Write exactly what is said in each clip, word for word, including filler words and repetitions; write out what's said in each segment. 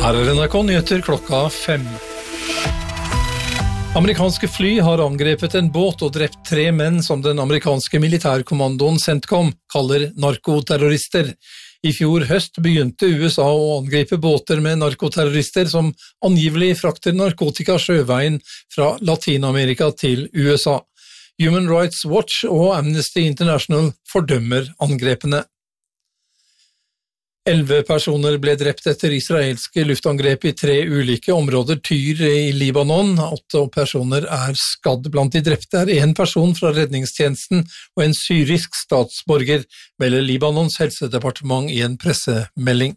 Her er N R K Nyheter klokka fem. Amerikanske fly har angrepet en båt og drept tre menn som den amerikanske militærkommandoen CENTCOM kaller narkoterrorister. I fjor høst begynte U S A å angripe båter med narkoterrorister som angivelig frakter narkotika sjøveien fra Latinamerika til U S A. Human Rights Watch og Amnesty International fordømmer angrepene. Elleve personer ble drept etter israelske luftangrep i tre ulike områder Tyr i Libanon. Åtte personer er skadd. Blant de drepte er en person fra redningstjenesten og en syrisk statsborger, melder Libanons helsedepartement i en pressemelding.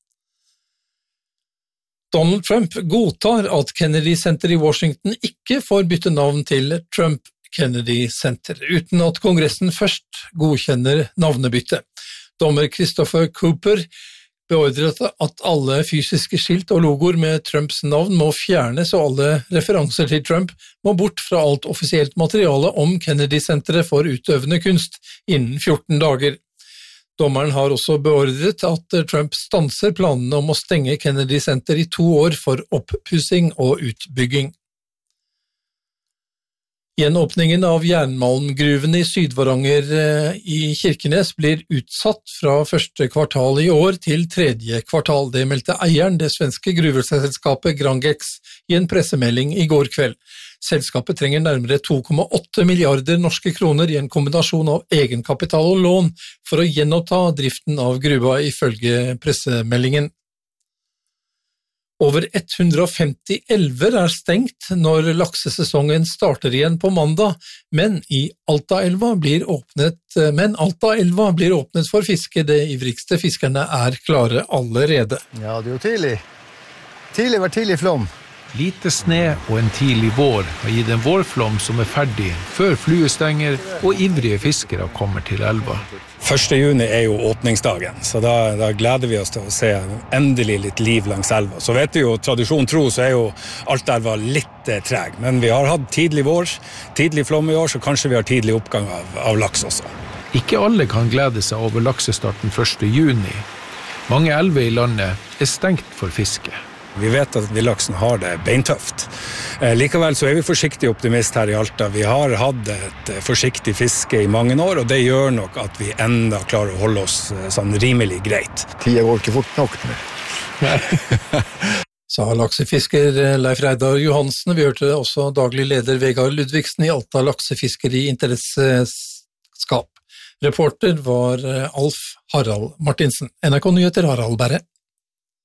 Donald Trump godtar at Kennedy Center i Washington ikke får bytte navn til Trump Kennedy Center, uten at Kongressen først godkjenner navnebytte. Dommer Christopher Cooper beordret at alle fysiske skilt og logoer med Trumps navn må fjernes, og alle referanser til Trump må bort fra alt offisielt materiale om Kennedy-senteret for utøvende kunst innen fjorten dager. Dommeren har også beordret at Trump stanser planene om å stenge Kennedy-senter i to år for oppussing og utbygging. Gjenåpningen av jernmalmgruvene i Sydvaranger i Kirkenes blir utsatt fra første kvartal i år til tredje kvartal. Det meldte eieren, det svenske gruveselskapet Grangex, i en pressemelding i går kveld. Selskapet trenger nærmere to komma åtte milliarder norske kroner i en kombinasjon av egenkapital og lån for å gjenoppta driften av gruva, ifølge pressemeldingen. Over hundre og femti elver er stengt når laksesesongen starter igjen på mandag, men i Altaelva blir åpnet, men Altaelva blir åpnet for fiske. De ivrigste fiskerne er klare allerede. Ja, det er jo tidlig. Tidlig var tidlig flom. Lite sne og en tidlig vår har gitt en vårflom som er ferdig før fluestenger og ivrige fiskere kommer til elva. første juni er jo åpningsdagen, så da, da gleder vi oss til å se endelig litt liv langs elva. Så vet vi jo, tradisjon tro, så er jo Altaelva litt eh, treg, men vi har hatt tidlig vår, tidlig flom i år, så kanskje vi har tidlig oppgang av, av laks også. Ikke alle kan glede seg over laksestarten første juni. Mange elver i landet er stengt for fiske. Vi vet at villaksen har det beintøft. Eh, likevel så er vi forsiktig optimist her i Alta. Vi har hatt et forsiktig fiske i mange år, og det gjør nok at vi enda klarer å holde oss sånn rimelig greit. Tida går ikke fort nok med. Sa laksefisker Leif Reidar Johansen. Vi hørte også daglig leder Vegard Ludvigsen i Alta laksefiskeri interesseskap. Reporter var Alf Harald Martinsen. N R K Nyheter Harald Berre.